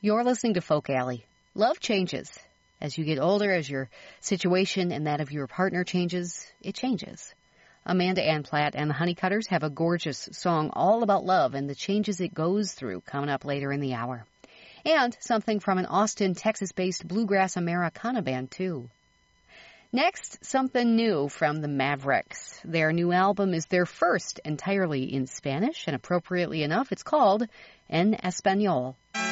You're listening to Folk Alley. Love changes. As you get older, as your situation and that of your partner changes, it changes. Amanda Ann Platt and the Honeycutters have a gorgeous song all about love and the changes it goes through coming up later in the hour. And something from an Austin, Texas-based bluegrass Americana band, too. Next, something new from the Mavericks. Their new album is their first entirely in Spanish, and appropriately enough, it's called En Español.